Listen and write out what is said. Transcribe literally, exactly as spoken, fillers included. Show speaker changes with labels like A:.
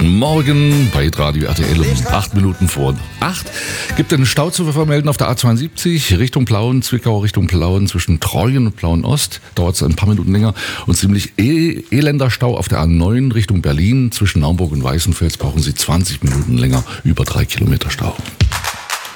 A: Guten Morgen bei Radio R T L um acht Minuten vor acht. Gibt einen Stau zu vermelden auf der A zweiundsiebzig Richtung Plauen, Zwickau Richtung Plauen zwischen Treuen und Plauen-Ost. Dauert es ein paar Minuten länger und ziemlich e- elender Stau auf der A neun Richtung Berlin zwischen Naumburg und Weißenfels. Brauchen Sie zwanzig Minuten länger, über drei Kilometer Stau.